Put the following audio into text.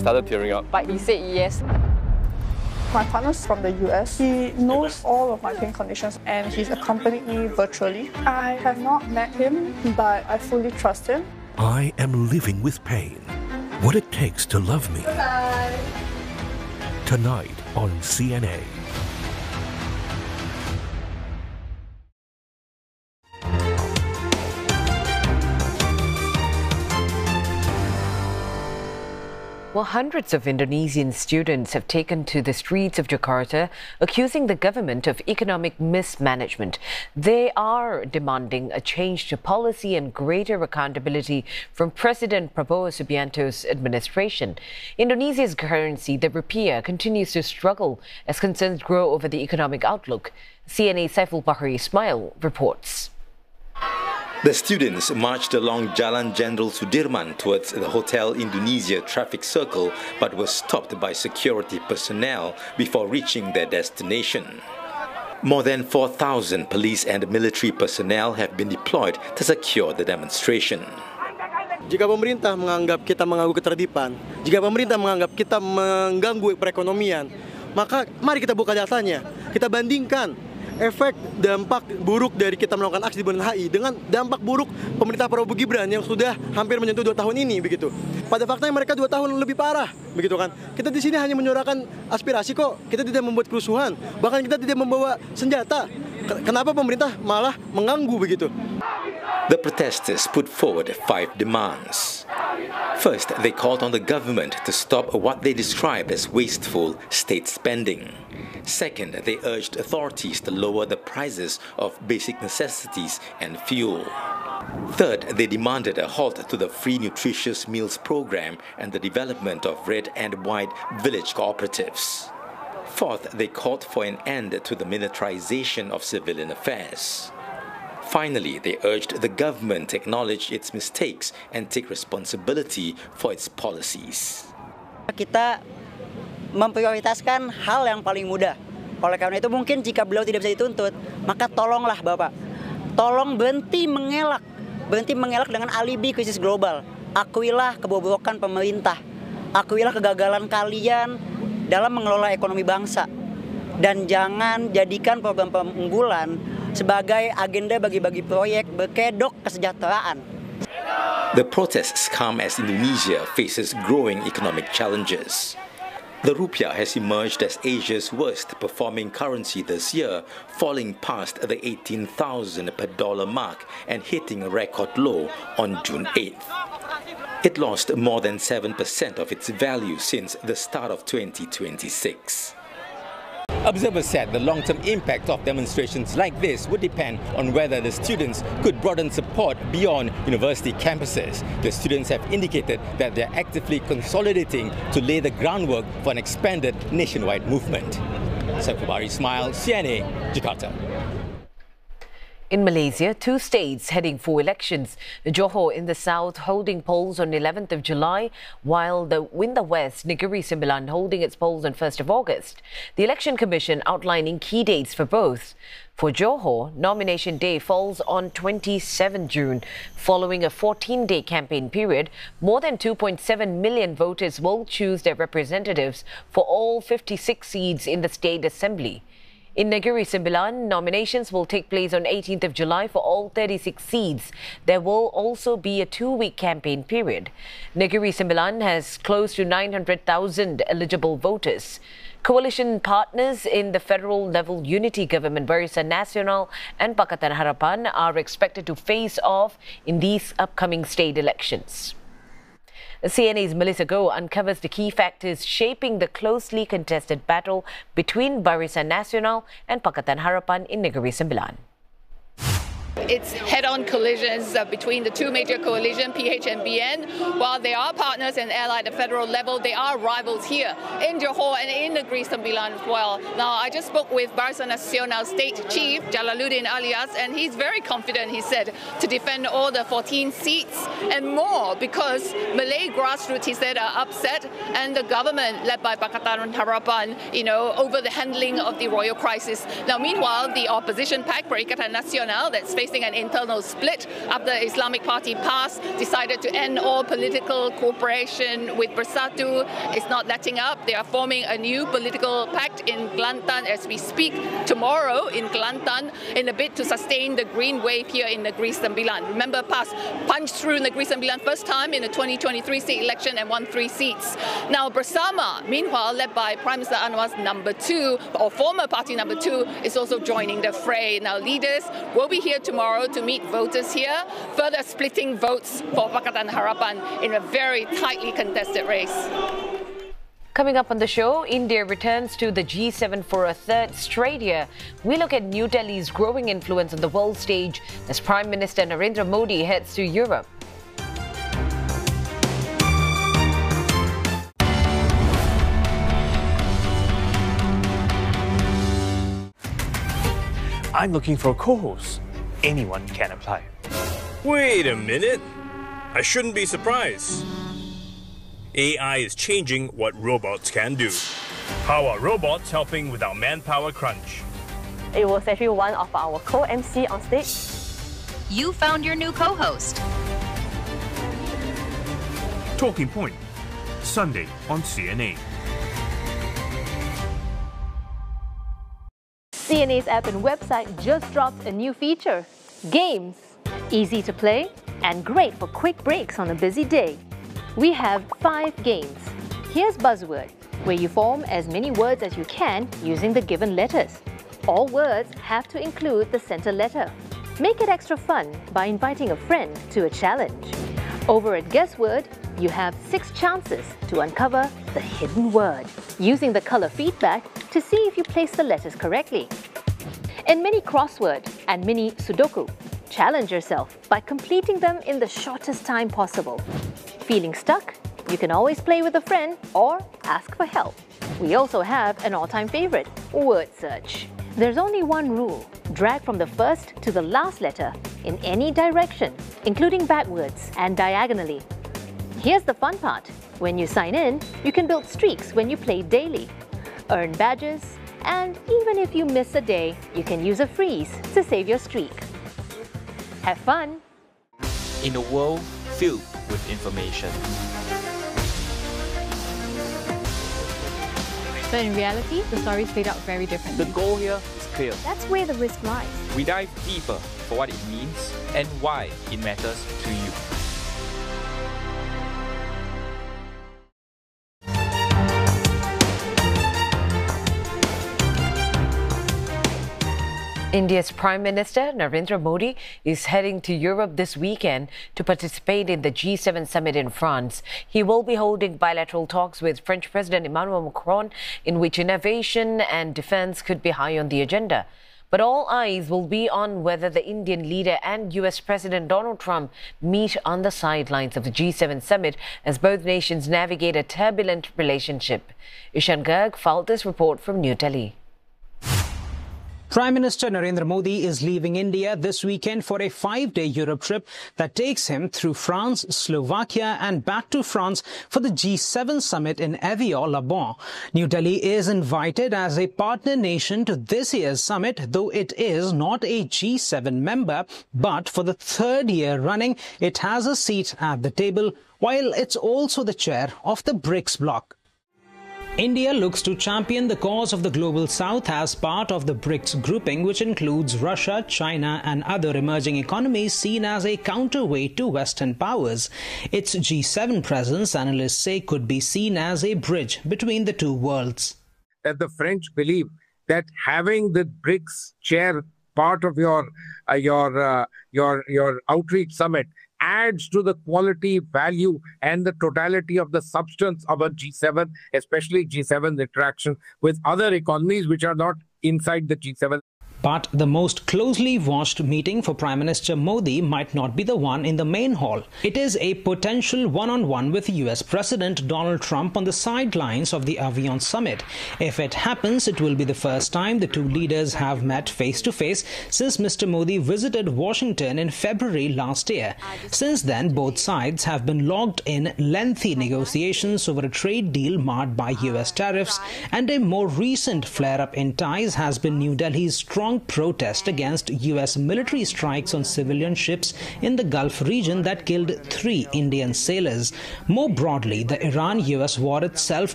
started tearing up. But he said yes. My partner's from the US. He knows all of my pain conditions and he's accompanied me virtually. I have not met him, but I fully trust him. I am living with pain. What it takes to love me. Bye. Tonight on CNA. Well, hundreds of Indonesian students have taken to the streets of Jakarta, accusing the government of economic mismanagement. They are demanding a change to policy and greater accountability from President Prabowo Subianto's administration. Indonesia's currency, the rupiah, continues to struggle as concerns grow over the economic outlook. CNA Saiful Bahri Ismail reports. The students marched along Jalan Jenderal Sudirman towards the Hotel Indonesia traffic circle but were stopped by security personnel before reaching their destination. More than 4,000 police and military personnel have been deployed to secure the demonstration. Jika pemerintah menganggap kita mengganggu ketertiban, jika pemerintah menganggap kita mengganggu perekonomian, maka mari kita buka datanya. Kita bandingkan efek dampak buruk dari kita melakukan aksi di Bundaran HI dengan dampak buruk pemerintah Prabowo Gibran yang sudah hampir menyentuh 2 tahun ini begitu. Pada faktanya mereka 2 tahun lebih parah begitu kan. Kita di sini hanya menyuarakan aspirasi kok. Kita tidak membuat kerusuhan, bahkan kita tidak membawa senjata. Kenapa pemerintah malah mengganggu begitu? The protesters put forward 5 demands. First, they called on the government to stop what they described as wasteful state spending. Second, they urged authorities to lower the prices of basic necessities and fuel. Third, they demanded a halt to the free nutritious meals program and the development of red and white village cooperatives. Fourth, they called for an end to the militarization of civilian affairs. Finally, they urged the government to acknowledge its mistakes and take responsibility for its policies. Kita memprioritaskan hal yang paling mudah. Oleh karena itu mungkin jika beliau tidak bisa dituntut, maka tolonglah Bapak. Tolong berhenti mengelak dengan alibi krisis global. Akuilah kebobrokan pemerintah. Akuilah kegagalan kalian dalam mengelola ekonomi bangsa. Dan jangan jadikan program unggulan sebagai agenda bagi-bagi proyek berkedok kesejahteraan. The protests come as Indonesia faces growing economic challenges. The rupiah has emerged as Asia's worst performing currency this year, falling past the 18,000 per dollar mark and hitting a record low on June 8th. It lost more than 7% of its value since the start of 2026. Observers said the long-term impact of demonstrations like this would depend on whether the students could broaden support beyond university campuses. The students have indicated that they are actively consolidating to lay the groundwork for an expanded nationwide movement. Saiful Bahri Ismail, CNA, Jakarta. In Malaysia, 2 states heading for elections. Johor in the south holding polls on 11th of July, while in the west, Negeri Sembilan holding its polls on 1st of August. The Election Commission outlining key dates for both. For Johor, nomination day falls on 27 June. Following a 14-day campaign period, more than 2.7 million voters will choose their representatives for all 56 seats in the State Assembly. In Negeri Sembilan, nominations will take place on 18th of July for all 36 seats. There will also be a 2-week campaign period. Negeri Sembilan has close to 900,000 eligible voters. Coalition partners in the federal-level unity government, Barisan Nasional and Pakatan Harapan, are expected to face off in these upcoming state elections. CNA's Melissa Goh uncovers the key factors shaping the closely contested battle between Barisan Nasional and Pakatan Harapan in Negeri Sembilan. It's head-on collisions between the 2 major coalitions, PH and BN. While they are partners and allied at the federal level, they are rivals here in Johor and in Negeri Sembilan as well. Now, I just spoke with Barisan Nasional State Chief Jalaluddin Alias, and he's very confident, he said, to defend all the 14 seats and more because Malay grassroots, he said, are upset, and the government, led by Pakatan Harapan, over the handling of the royal crisis. Now, meanwhile, the opposition pact, Perikatan Nasional, that's facing facing an internal split after the Islamic Party PAS decided to end all political cooperation with Bersatu. It's not letting up. They are forming a new political pact in Kelantan as we speak tomorrow in Kelantan in a bid to sustain the green wave here in Negeri Sembilan. Remember, PAS punched through Negeri Sembilan first time in the 2023 state election and won 3 seats. Now, Bersama, meanwhile, led by Prime Minister Anwar's number 2, or former party number 2, is also joining the fray. Now, leaders will be here tomorrow to meet voters here, further splitting votes for Pakatan Harapan in a very tightly contested race. Coming up on the show, India returns to the G7 for a third straight year. We look at New Delhi's growing influence on the world stage as Prime Minister Narendra Modi heads to Europe. I'm looking for a co-host. Anyone can apply. Wait a minute. I shouldn't be surprised. AI is changing what robots can do. How are robots helping with our manpower crunch? It was actually one of our co-MC on stage. You found your new co-host. Talking Point, Sunday on CNA. CNA's app and website just dropped a new feature, Games. Easy to play and great for quick breaks on a busy day. We have 5 games. Here's Buzzword, where you form as many words as you can using the given letters. All words have to include the center letter. Make it extra fun by inviting a friend to a challenge. Over at Guessword, you have 6 chances to uncover the hidden word, using the color feedback to see if you place the letters correctly. In Mini Crossword and Mini Sudoku, challenge yourself by completing them in the shortest time possible. Feeling stuck? You can always play with a friend or ask for help. We also have an all-time favorite, Word Search. There's only one rule: drag from the first to the last letter in any direction, including backwards and diagonally. Here's the fun part. When you sign in, you can build streaks when you play daily, earn badges, and even if you miss a day, you can use a freeze to save your streak. Have fun! In a world filled with information. But in reality, the stories played out very differently. The goal here is clear. That's where the risk lies. We dive deeper for what it means and why it matters to you. India's Prime Minister Narendra Modi is heading to Europe this weekend to participate in the G7 summit in France. He will be holding bilateral talks with French President Emmanuel Macron, in which innovation and defense could be high on the agenda. But all eyes will be on whether the Indian leader and US President Donald Trump meet on the sidelines of the G7 summit as both nations navigate a turbulent relationship. Ishan Garg filed this report from New Delhi. Prime Minister Narendra Modi is leaving India this weekend for a 5-day Europe trip that takes him through France, Slovakia and back to France for the G7 summit in Evian-les-Bains. New Delhi is invited as a partner nation to this year's summit, though it is not a G7 member, but for the 3rd year running, it has a seat at the table, while it's also the chair of the BRICS bloc. India looks to champion the cause of the Global South as part of the BRICS grouping, which includes Russia, China and other emerging economies seen as a counterweight to Western powers. Its G7 presence, analysts say, could be seen as a bridge between the two worlds. That the French believe that having the BRICS chair part of your outreach summit adds to the quality, value, and the totality of the substance of a G7, especially G7's interaction with other economies which are not inside the G7. But the most closely watched meeting for Prime Minister Modi might not be the one in the main hall. It is a potential one-on-one with US President Donald Trump on the sidelines of the Evian summit. If it happens, it will be the first time the two leaders have met face-to-face since Mr. Modi visited Washington in February last year. Since then, both sides have been locked in lengthy negotiations over a trade deal marred by US tariffs, and a more recent flare-up in ties has been New Delhi's strong year-long protest against US military strikes on civilian ships in the Gulf region that killed 3 Indian sailors. More broadly, the Iran-US war itself